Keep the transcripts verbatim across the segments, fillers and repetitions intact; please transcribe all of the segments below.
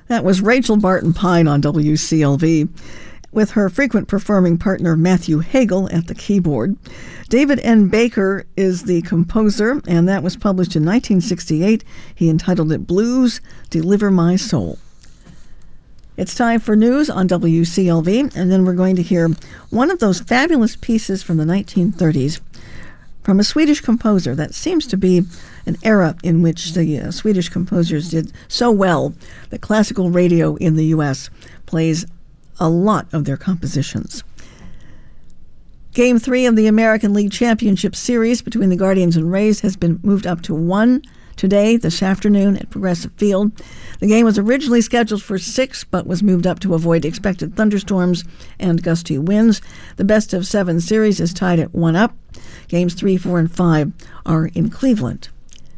That was Rachel Barton Pine on W C L V, with her frequent performing partner Matthew Hagel at the keyboard. David N. Baker is the composer, and that was published in nineteen sixty-eight. He entitled it Blues, Deliver My Soul. It's time for news on W C L V, and then we're going to hear one of those fabulous pieces from the nineteen thirties from a Swedish composer. That seems to be an era in which the uh, Swedish composers did so well that classical radio in the U S plays a lot of their compositions. Game three of the American League Championship Series between the Guardians and Rays has been moved up to one today, this afternoon, at Progressive Field. The game was originally scheduled for six, but was moved up to avoid expected thunderstorms and gusty winds. The best of seven series is tied at one up. Games three, four, and five are in Cleveland.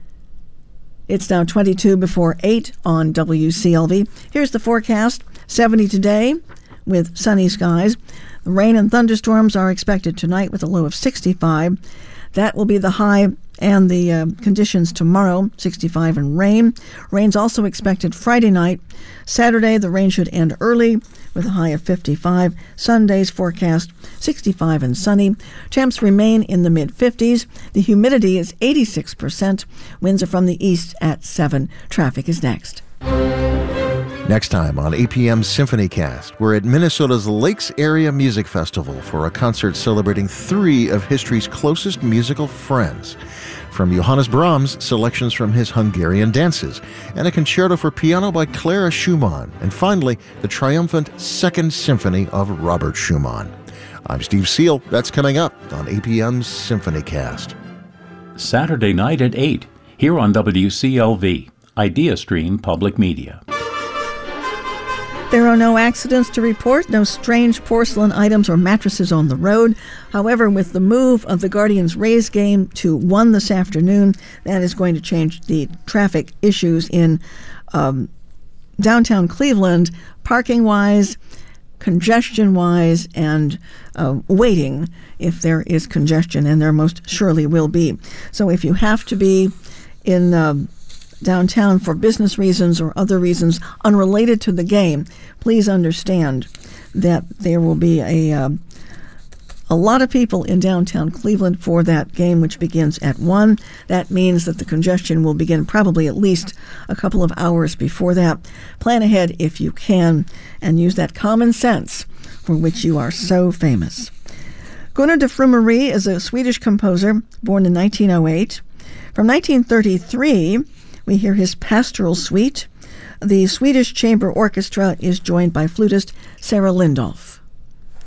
It's now twenty-two before eight on W C L V. Here's the forecast. seventy today with sunny skies. The rain and thunderstorms are expected tonight with a low of sixty-five. That will be the high and the uh, conditions tomorrow, sixty-five and rain. Rain's also expected Friday night. Saturday, the rain should end early with a high of fifty-five. Sunday's forecast, sixty-five and sunny. Temps remain in the mid-fifties. The humidity is eighty-six percent. Winds are from the east at seven. Traffic is next. Next time on A P M's SymphonyCast, we're at Minnesota's Lakes Area Music Festival for a concert celebrating three of history's closest musical friends. From Johannes Brahms, selections from his Hungarian dances, and a concerto for piano by Clara Schumann, and finally, the triumphant Second Symphony of Robert Schumann. I'm Steve Seal. That's coming up on A P M's SymphonyCast. Saturday night at eight, here on W C L V, IdeaStream Public Media. There are no accidents to report, no strange porcelain items or mattresses on the road. However, with the move of the Guardians-Rays game to one this afternoon, that is going to change the traffic issues in um, downtown Cleveland, parking-wise, congestion-wise, and uh, waiting if there is congestion, and there most surely will be. So if you have to be in Uh, downtown for business reasons or other reasons unrelated to the game, please understand that there will be a uh, a lot of people in downtown Cleveland for that game, which begins at one. That means that the congestion will begin probably at least a couple of hours before that. Plan ahead if you can, and use that common sense for which you are so famous. Gunnar de Frumery is a Swedish composer born in nineteen oh eight. From nineteen thirty-three, we hear his Pastoral Suite. The Swedish Chamber Orchestra is joined by flutist Sarah Lindolf.